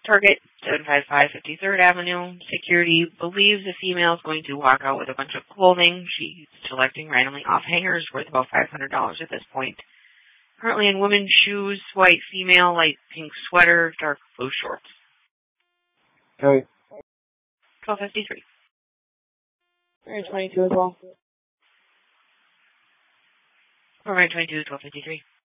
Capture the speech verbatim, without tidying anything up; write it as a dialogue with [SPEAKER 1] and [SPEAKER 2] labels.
[SPEAKER 1] Target, seven five five fifty-third Avenue. Security believes the female is going to walk out with a bunch of clothing. She's selecting randomly off hangers worth about five hundred dollars at this point. Currently in women's shoes, white female, light pink sweater, dark blue shorts.
[SPEAKER 2] Okay.
[SPEAKER 1] twelve fifty-three.
[SPEAKER 3] Or twenty-two as well.
[SPEAKER 1] All right, twenty-two, twelve fifty-three.